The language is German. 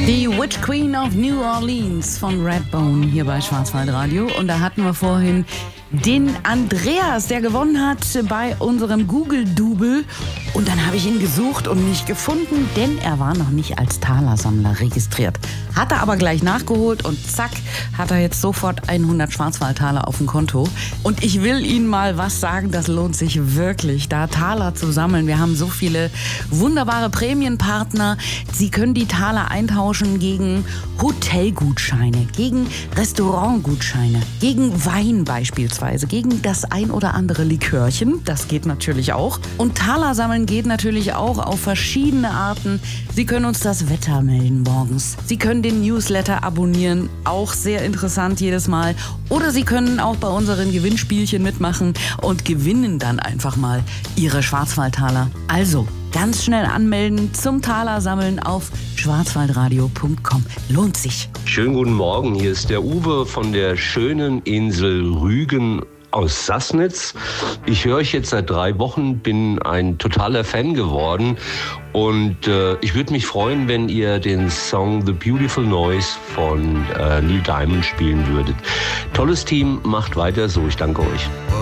Die Witch Queen of New Orleans von Redbone hier bei Schwarzwaldradio. Und da hatten wir vorhin den Andreas, der gewonnen hat bei unserem Google-Double. Und dann habe ich ihn gesucht und nicht gefunden, denn er war noch nicht als Talersammler registriert. Hat er aber gleich nachgeholt und zack, hat er jetzt sofort 100 Schwarzwaldtaler auf dem Konto. Und ich will Ihnen mal was sagen, das lohnt sich wirklich, da Taler zu sammeln. Wir haben so viele wunderbare Prämienpartner. Sie können die Taler eintauschen gegen Hotelgutscheine, gegen Restaurantgutscheine, gegen Wein beispielsweise, gegen das ein oder andere Likörchen. Das geht natürlich auch. Und Taler sammeln geht natürlich auch auf verschiedene Arten. Sie können uns das Wetter melden morgens. Sie können den Newsletter abonnieren, auch sehr interessant jedes Mal. Oder Sie können auch bei unseren Gewinnspielchen mitmachen und gewinnen dann einfach mal Ihre Schwarzwaldtaler. Also ganz schnell anmelden zum Talersammeln auf schwarzwaldradio.com. Lohnt sich. Schönen guten Morgen, hier ist der Uwe von der schönen Insel Rügen aus Sassnitz. Ich höre euch jetzt seit 3 Wochen, bin ein totaler Fan geworden und ich würde mich freuen, wenn ihr den Song The Beautiful Noise von Neil Diamond spielen würdet. Tolles Team, macht weiter so, ich danke euch.